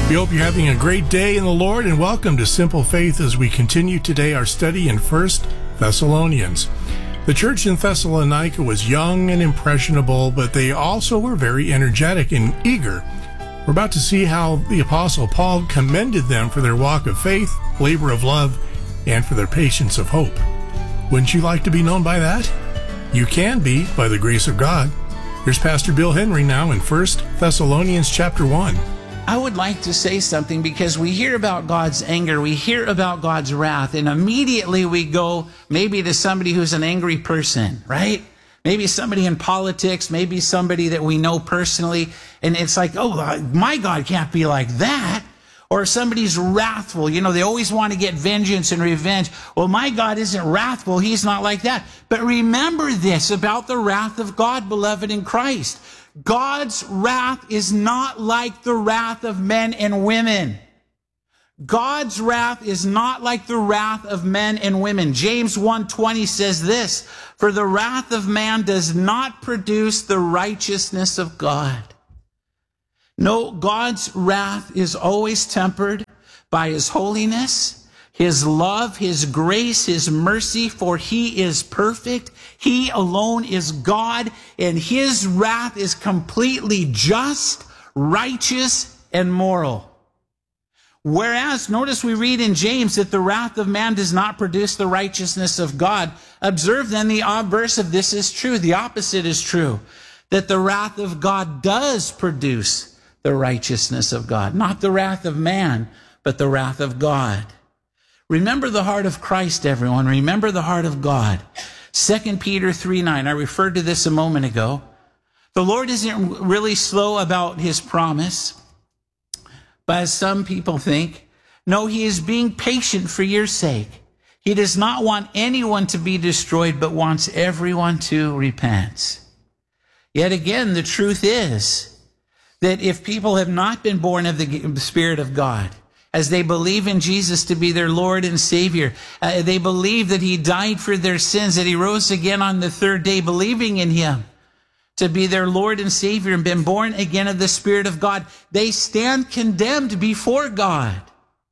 We hope you're having a great day in the Lord, and welcome to Simple Faith as we continue today our study in 1 Thessalonians. The church in Thessalonica was young and impressionable, but they also were very energetic and eager. We're about to see how the Apostle Paul commended them for their walk of faith, labor of love, and for their patience of hope. Wouldn't you like to be known by that? You can be, by the grace of God. Here's Pastor Bill Henry now in 1 Thessalonians chapter 1. I would like to say something because we hear about God's anger, we hear about God's wrath, and immediately we go maybe to somebody who's an angry person, right? Maybe somebody in politics, maybe somebody that we know personally, and it's like, oh, my God can't be like that. Or somebody's wrathful, they always want to get vengeance and revenge. Well, my God isn't wrathful, he's not like that. But remember this about the wrath of God, beloved in Christ. God's wrath is not like the wrath of men and women. God's wrath is not like the wrath of men and women. James 1:20 says this, "For the wrath of man does not produce the righteousness of God." No, God's wrath is always tempered by his holiness, his love, his grace, his mercy, for he is perfect. He alone is God, and his wrath is completely just, righteous, and moral. Whereas, notice we read in James that the wrath of man does not produce the righteousness of God. Observe then the obverse of this is true. The opposite is true, that the wrath of God does produce the righteousness of God. Not the wrath of man, but the wrath of God. Remember the heart of Christ, everyone. Remember the heart of God. 2 Peter 3:9. I referred to this a moment ago. The Lord isn't really slow about his promise, but as some people think, no, he is being patient for your sake. He does not want anyone to be destroyed, but wants everyone to repent. Yet again, the truth is that if people have not been born of the Spirit of God, as they believe in Jesus to be their Lord and Savior, they believe that he died for their sins, that he rose again on the third day, believing in him to be their Lord and Savior and been born again of the Spirit of God, they stand condemned before God.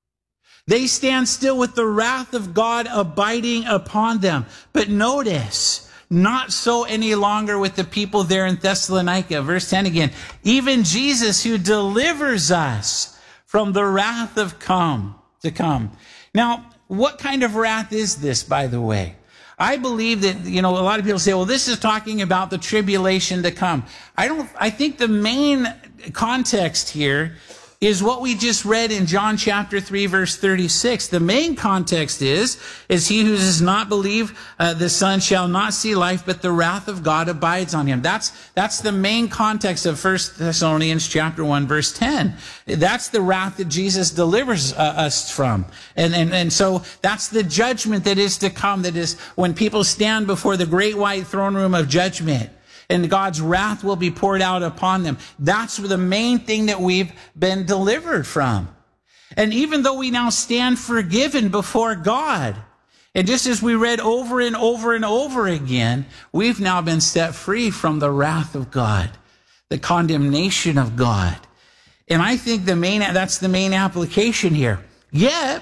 They stand still with the wrath of God abiding upon them. But notice, not so any longer with the people there in Thessalonica. Verse 10 again, even Jesus who delivers us from the wrath of to come. Now, what kind of wrath is this, by the way? I believe that, a lot of people say, well, this is talking about the tribulation to come. I think the main context here is what we just read in John chapter 3, verse 36. The main context is he who does not believe the Son shall not see life, but the wrath of God abides on him. That's the main context of 1 Thessalonians chapter 1, verse 10. That's the wrath that Jesus delivers us from. And so that's the judgment that is to come, that is when people stand before the great white throne room of judgment, and God's wrath will be poured out upon them. That's the main thing that we've been delivered from. And even though we now stand forgiven before God, and just as we read over and over and over again, we've now been set free from the wrath of God, the condemnation of God. And I think that's the main application here. Yet,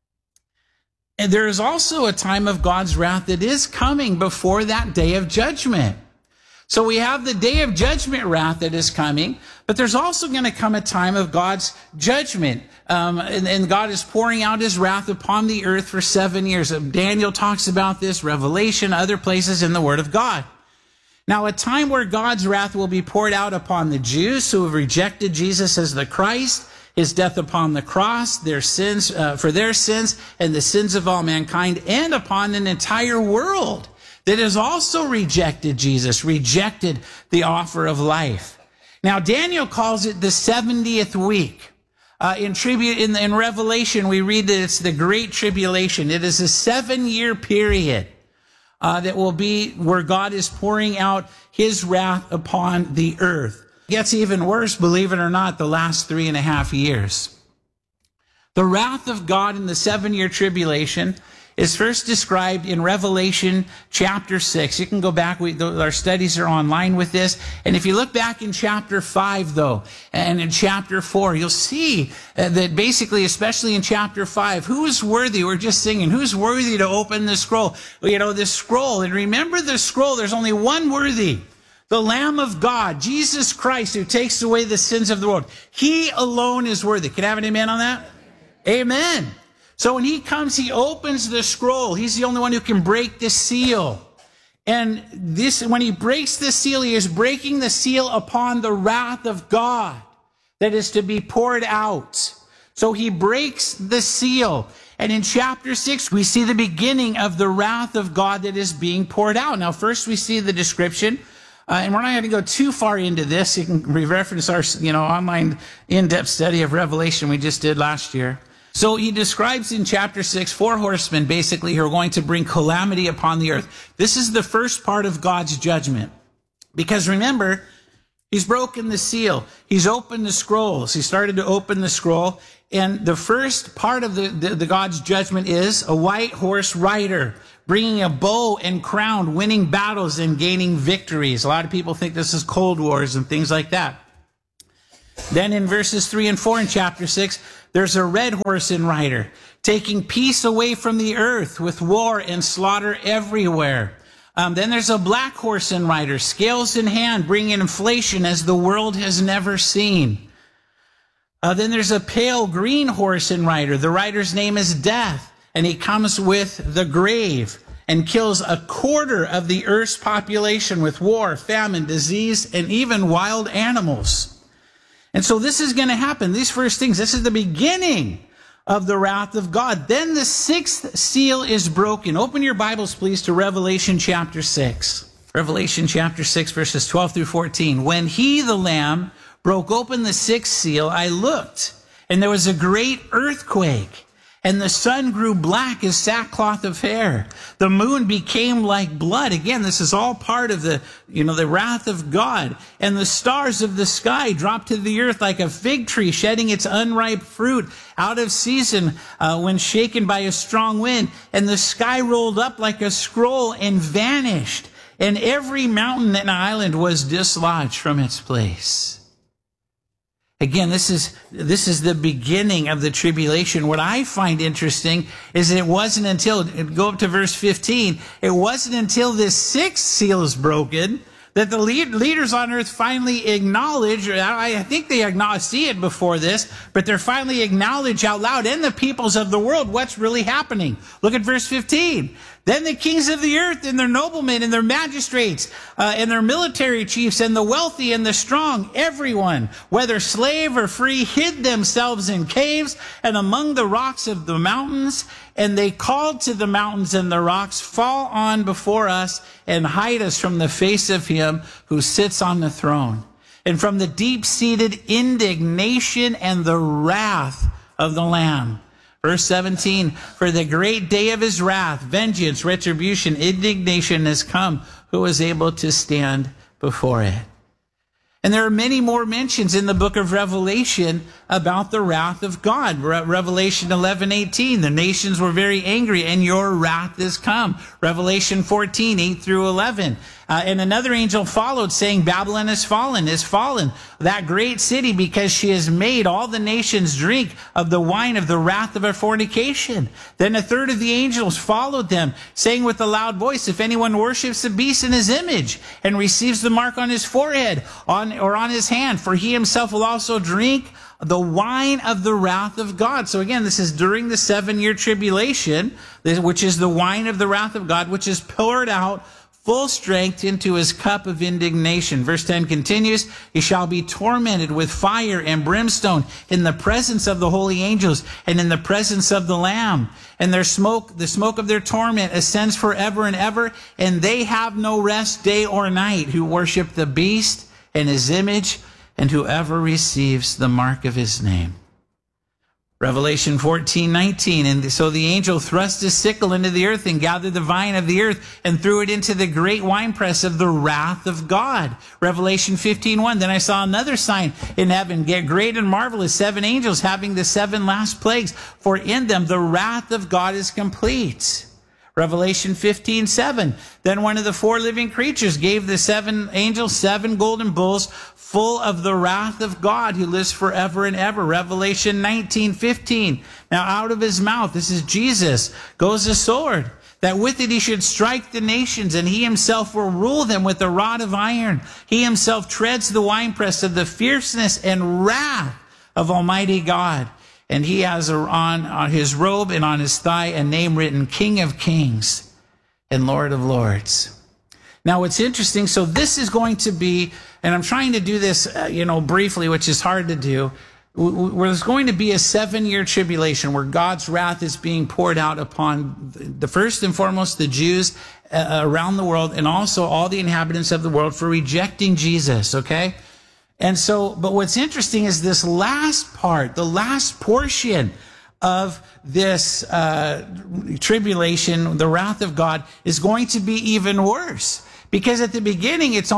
and there is also a time of God's wrath that is coming before that day of judgment. So we have the day of judgment wrath that is coming, but there's also going to come a time of God's judgment. And God is pouring out his wrath upon the earth for 7 years. Daniel talks about this, Revelation, other places in the Word of God. Now, a time where God's wrath will be poured out upon the Jews who have rejected Jesus as the Christ, his death upon the cross, their sins, for their sins and the sins of all mankind, and upon an entire world that has also rejected Jesus, rejected the offer of life. Now, Daniel calls it the 70th week. In Revelation, we read that it's the Great Tribulation. It is a 7-year period that will be where God is pouring out his wrath upon the earth. It gets even worse, believe it or not, the last 3.5 years. The wrath of God in the 7-year tribulation is first described in Revelation chapter 6. You can go back. Our studies are online with this. And if you look back in chapter 5, though, and in chapter 4, you'll see that basically, especially in chapter 5, who is worthy? We're just singing. Who's worthy to open the scroll? Well, you know, this scroll. And remember the scroll. There's only one worthy. The Lamb of God, Jesus Christ, who takes away the sins of the world. He alone is worthy. Can I have an amen on that? Amen. So when he comes, he opens the scroll. He's the only one who can break the seal. And when he breaks the seal, he is breaking the seal upon the wrath of God that is to be poured out. So he breaks the seal. And in chapter 6, we see the beginning of the wrath of God that is being poured out. Now, first we see the description. And we're not going to go too far into this. You can reference our, online in-depth study of Revelation we just did last year. So he describes in chapter 6, 4 horsemen basically who are going to bring calamity upon the earth. This is the first part of God's judgment. Because remember, he's broken the seal. He's opened the scrolls. He started to open the scroll. And the first part of the God's judgment is a white horse rider, bringing a bow and crown, winning battles and gaining victories. A lot of people think this is Cold Wars and things like that. Then in verses 3 and 4 in chapter 6, there's a red horse and rider, taking peace away from the earth with war and slaughter everywhere. Then there's a black horse and rider, scales in hand, bringing inflation as the world has never seen. Then there's a pale green horse and rider. The rider's name is Death, and he comes with the grave and kills 1/4 of the earth's population with war, famine, disease, and even wild animals. And so this is going to happen. These first things, this is the beginning of the wrath of God. Then the 6th seal is broken. Open your Bibles, please, to Revelation chapter 6. Revelation chapter 6, verses 12 through 14. When he, the Lamb, broke open the 6th seal, I looked, and there was a great earthquake. And the sun grew black as sackcloth of hair. The moon became like blood. Again, this is all part of the wrath of God. And the stars of the sky dropped to the earth like a fig tree shedding its unripe fruit out of season when shaken by a strong wind. And the sky rolled up like a scroll and vanished. And every mountain and island was dislodged from its place. Again, this is the beginning of the tribulation. What I find interesting is it wasn't until, go up to verse 15, it wasn't until this 6th seal is broken that the leaders on earth finally acknowledge, or I think they see it before this, but they're finally acknowledge out loud, and the peoples of the world, what's really happening. Look at verse 15. Then the kings of the earth and their noblemen and their magistrates and their military chiefs and the wealthy and the strong, everyone, whether slave or free, hid themselves in caves and among the rocks of the mountains. And they called to the mountains and the rocks, fall on before us and hide us from the face of him who sits on the throne and from the deep-seated indignation and the wrath of the Lamb. Verse 17, for the great day of his wrath, vengeance, retribution, indignation has come. Who is able to stand before it? And there are many more mentions in the book of Revelation about the wrath of God. Revelation 11:18, the nations were very angry and your wrath is come. Revelation 14, 8 through 11. And another angel followed saying, Babylon is fallen, that great city, because she has made all the nations drink of the wine of the wrath of her fornication. Then a third of the angels followed them, saying with a loud voice, if anyone worships the beast in his image and receives the mark on his forehead or on his hand, for he himself will also drink the wine of the wrath of God. So again, this is during the 7-year tribulation, which is the wine of the wrath of God, which is poured out full strength into his cup of indignation. Verse 10 continues, he shall be tormented with fire and brimstone in the presence of the holy angels and in the presence of the Lamb. And the smoke of their torment ascends forever and ever, and they have no rest day or night who worship the beast and his image and whoever receives the mark of his name. Revelation 14:19, and so the angel thrust his sickle into the earth and gathered the vine of the earth and threw it into the great winepress of the wrath of God. Revelation 15:1, then I saw another sign in heaven, great and marvelous, 7 angels having the 7 last plagues, for in them the wrath of God is complete. Revelation 15:7. Then one of the four living creatures gave the seven angels 7 golden bowls full of the wrath of God who lives forever and ever. Revelation 19:15. Now out of his mouth, this is Jesus, goes a sword, that with it he should strike the nations, and he himself will rule them with a rod of iron. He himself treads the winepress of the fierceness and wrath of Almighty God. And he has on his robe and on his thigh a name written, King of Kings and Lord of Lords. Now, what's interesting, so this is going to be, and I'm trying to do this, briefly, which is hard to do, where there's going to be a 7-year tribulation where God's wrath is being poured out upon the first and foremost the Jews around the world, and also all the inhabitants of the world for rejecting Jesus, okay? And so, but what's interesting is this last part, the last portion of this tribulation, the wrath of God, is going to be even worse. Because at the beginning, it's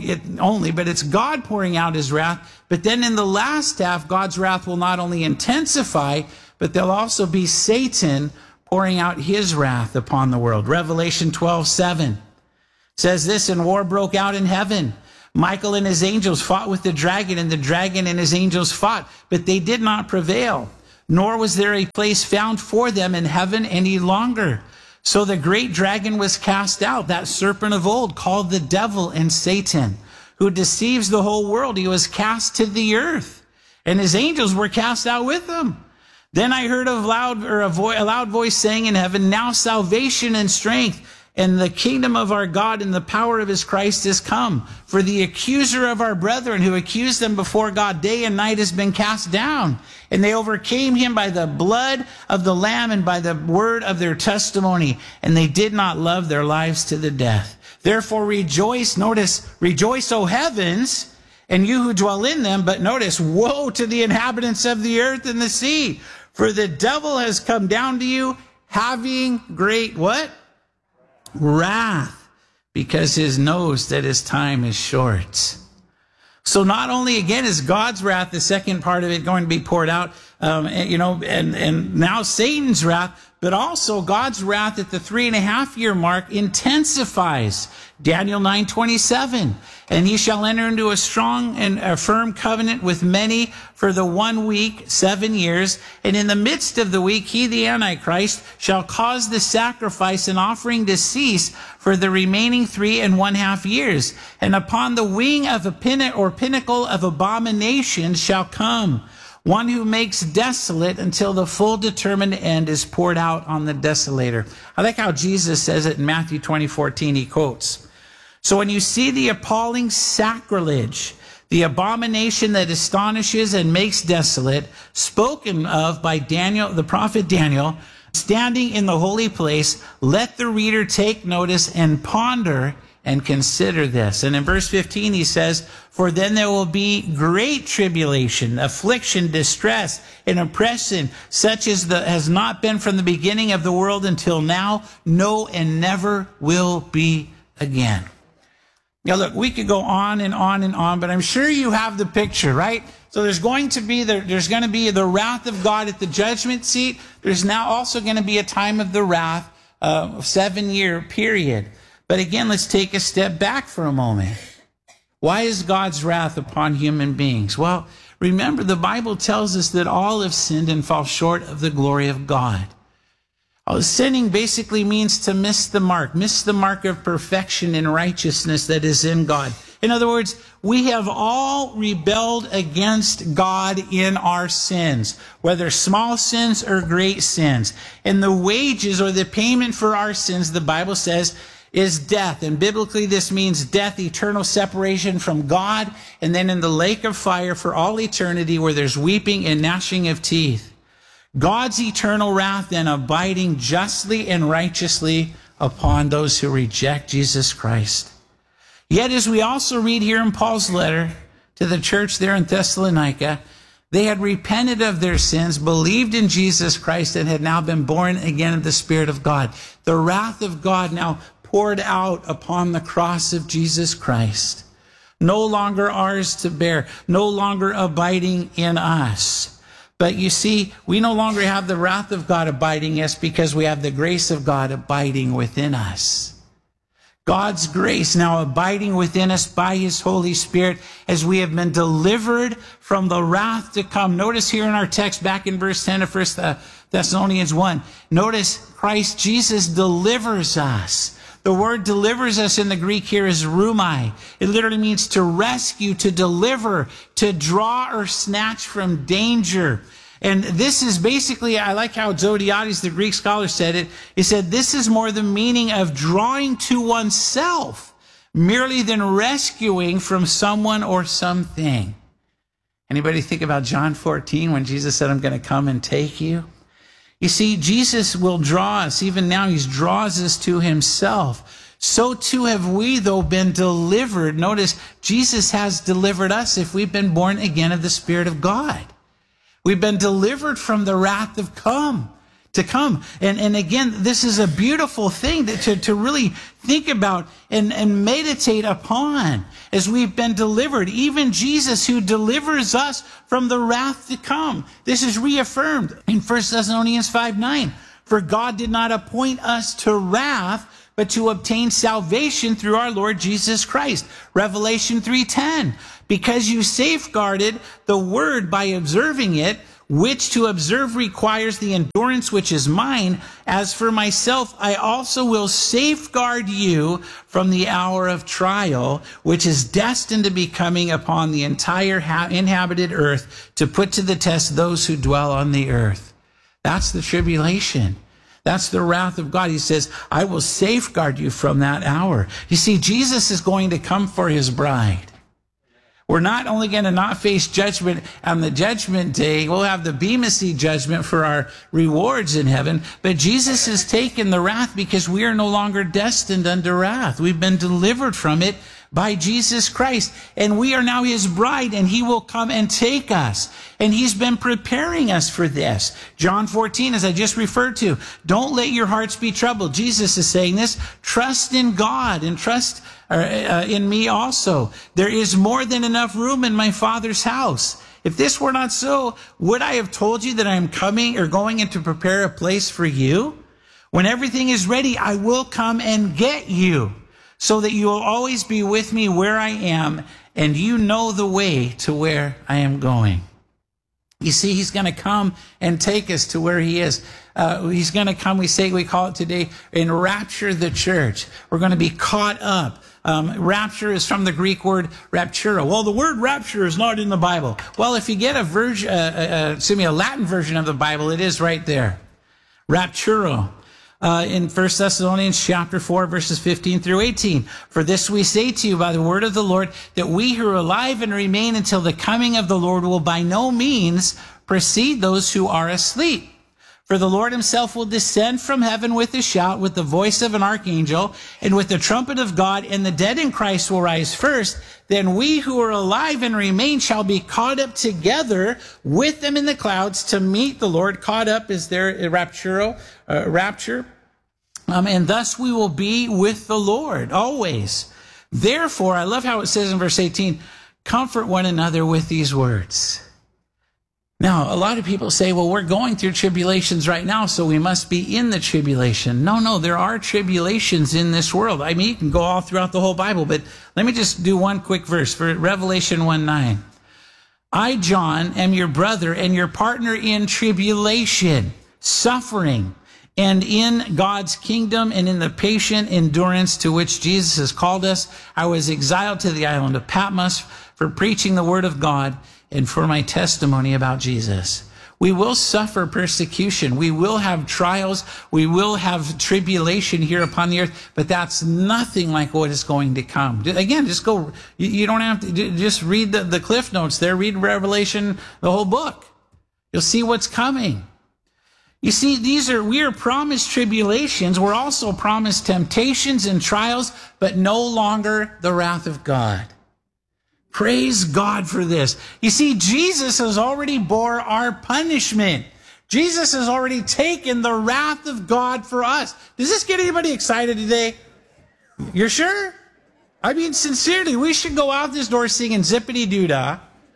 but it's God pouring out his wrath. But then in the last half, God's wrath will not only intensify, but there'll also be Satan pouring out his wrath upon the world. Revelation 12:7 says this, and war broke out in heaven. Michael and his angels fought with the dragon, and the dragon and his angels fought, but they did not prevail. Nor was there a place found for them in heaven any longer. So the great dragon was cast out, that serpent of old, called the devil and Satan, who deceives the whole world. He was cast to the earth, and his angels were cast out with him. Then I heard a loud voice saying in heaven, now salvation and strength, and the kingdom of our God and the power of his Christ is come. For the accuser of our brethren who accused them before God day and night has been cast down. And they overcame him by the blood of the Lamb and by the word of their testimony. And they did not love their lives to the death. Therefore rejoice, notice, rejoice, O heavens, and you who dwell in them. But notice, woe to the inhabitants of the earth and the sea. For the devil has come down to you having great, what? Wrath, because his knows that his time is short. So not only, again, is God's wrath, the second part of it, going to be poured out, and now Satan's wrath, but also God's wrath at the 3.5-year mark intensifies. Daniel 9:27, and he shall enter into a strong and a firm covenant with many for the 1 week, 7 years. And in the midst of the week, he, the Antichrist, shall cause the sacrifice and offering to cease for the remaining 3.5 years. And upon the wing of a pinnacle of abominations shall come one who makes desolate until the full determined end is poured out on the desolator. I like how Jesus says it in Matthew 20:14. He quotes, so when you see the appalling sacrilege, the abomination that astonishes and makes desolate, spoken of by Daniel, the prophet Daniel, standing in the holy place, let the reader take notice and ponder and consider this. And in verse 15 he says, for then there will be great tribulation, affliction, distress, and oppression, such as has not been from the beginning of the world until now, no, and never will be again. Now look, we could go on and on and on, but I'm sure you have the picture, right? So there's going to be the wrath of God at the judgment seat. There's now also going to be a time of the wrath, 7-year period. But again, let's take a step back for a moment. Why is God's wrath upon human beings? Well, remember, the Bible tells us that all have sinned and fall short of the glory of God. Sinning basically means to miss the mark of perfection and righteousness that is in God. In other words, we have all rebelled against God in our sins, whether small sins or great sins. And the wages or the payment for our sins, the Bible says, is death. And biblically, this means death, eternal separation from God, and then in the lake of fire for all eternity where there's weeping and gnashing of teeth. God's eternal wrath then abiding justly and righteously upon those who reject Jesus Christ. Yet, as we also read here in Paul's letter to the church there in Thessalonica, they had repented of their sins, believed in Jesus Christ, and had now been born again of the Spirit of God. The wrath of God now poured out upon the cross of Jesus Christ. No longer ours to bear, no longer abiding in us. But you see, we no longer have the wrath of God abiding us because we have the grace of God abiding within us. God's grace now abiding within us by his Holy Spirit as we have been delivered from the wrath to come. Notice here in our text back in verse 10 of 1 Thessalonians 1. Notice Christ Jesus delivers us. The word delivers us in the Greek here is rumai. It literally means to rescue, to deliver, to draw or snatch from danger. And this is basically, I like how Zodhiates, the Greek scholar, said it. He said, this is more the meaning of drawing to oneself merely than rescuing from someone or something. Anybody think about John 14 when Jesus said, I'm going to come and take you? You see, Jesus will draw us. Even now, he draws us to himself. So too have we, though, been delivered. Notice, Jesus has delivered us if we've been born again of the Spirit of God. We've been delivered from the wrath to come. And again, this is a beautiful thing to really think about and meditate upon as we've been delivered. Even Jesus, who delivers us from the wrath to come. This is reaffirmed in 1 Thessalonians 5:9. For God did not appoint us to wrath, but to obtain salvation through our Lord Jesus Christ. Revelation 3:10. Because you safeguarded the word by observing it, which to observe requires the endurance which is mine. As for myself, I also will safeguard you from the hour of trial, which is destined to be coming upon the entire inhabited earth to put to the test those who dwell on the earth. That's the tribulation. That's the wrath of God. He says, I will safeguard you from that hour. You see, Jesus is going to come for his bride. We're not only going to not face judgment on the judgment day, we'll have the Bema Seat judgment for our rewards in heaven, but Jesus has taken the wrath because we are no longer destined unto wrath. We've been delivered from it by Jesus Christ, and we are now his bride, and he will come and take us. And he's been preparing us for this. John 14, as I just referred to, don't let your hearts be troubled. Jesus is saying this. Trust in God and trust in me also. There is more than enough room in my Father's house. If this were not so, would I have told you that I am coming or going in to prepare a place for you? When everything is ready, I will come and get you, so that you will always be with me where I am, and you know the way to where I am going. You see, he's going to come and take us to where he is. He's going to come, we call it today, and rapture the church. We're going to be caught up. Rapture is from the Greek word raptura. Well, the word rapture is not in the Bible. Well, if you get a Latin version of the Bible, it is right there. Rapturo. In 1 Thessalonians chapter 4, verses 15 through 18. For this we say to you by the word of the Lord, that we who are alive and remain until the coming of the Lord will by no means precede those who are asleep. For the Lord himself will descend from heaven with a shout, with the voice of an archangel, and with the trumpet of God, and the dead in Christ will rise first. Then we who are alive and remain shall be caught up together with them in the clouds to meet the Lord. Caught up is their rapture. And thus we will be with the Lord always. Therefore, I love how it says in verse 18, comfort one another with these words. Now, a lot of people say, well, we're going through tribulations right now, so we must be in the tribulation. No, there are tribulations in this world. I mean, you can go all throughout the whole Bible, but let me just do one quick verse for Revelation 1:9. I, John, am your brother and your partner in tribulation, suffering, and in God's kingdom and in the patient endurance to which Jesus has called us. I was exiled to the island of Patmos for preaching the word of God and for my testimony about Jesus. We will suffer persecution. We will have trials. We will have tribulation here upon the earth, but that's nothing like what is going to come. Again, just go, you don't have to, just read the Cliff Notes there, read Revelation, the whole book. You'll see what's coming. You see, we are promised tribulations. We're also promised temptations and trials, but no longer the wrath of God. Praise God for this. You see, Jesus has already bore our punishment. Jesus has already taken the wrath of God for us. Does this get anybody excited today? You're sure? I mean, sincerely, we should go out this door singing zippity-doo-dah.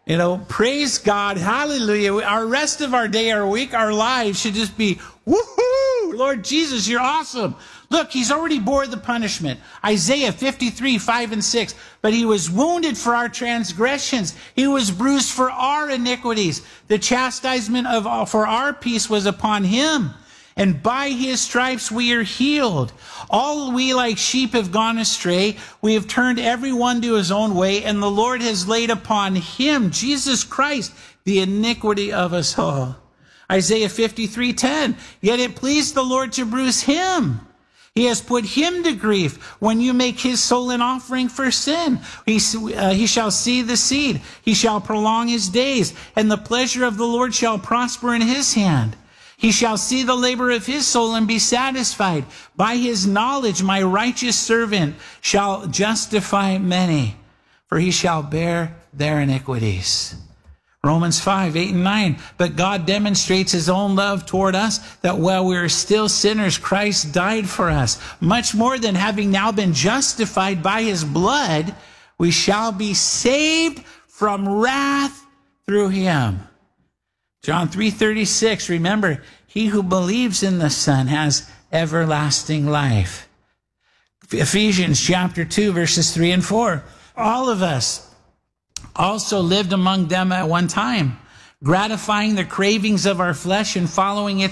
Praise God. Hallelujah. Our rest of our day, our week, our lives should just be, woohoo! Lord Jesus, you're awesome. Look, he's already bore the punishment. Isaiah 53, 5 and 6. But he was wounded for our transgressions. He was bruised for our iniquities. The chastisement for our peace was upon him. And by his stripes we are healed. All we like sheep have gone astray. We have turned every one to his own way, and the Lord has laid upon him, Jesus Christ, the iniquity of us all. Isaiah 53:10. Yet it pleased the Lord to bruise him. He has put him to grief when you make his soul an offering for sin. He shall see the seed. He shall prolong his days, and the pleasure of the Lord shall prosper in his hand. He shall see the labor of his soul and be satisfied. By his knowledge, my righteous servant shall justify many, for he shall bear their iniquities. Romans 5, 8 and 9. But God demonstrates his own love toward us, that while we are still sinners, Christ died for us. Much more than having now been justified by his blood, we shall be saved from wrath through him. John 3:36, remember, he who believes in the Son has everlasting life. Ephesians chapter 2, verses 3 and 4. All of us also lived among them at one time, gratifying the cravings of our flesh and following its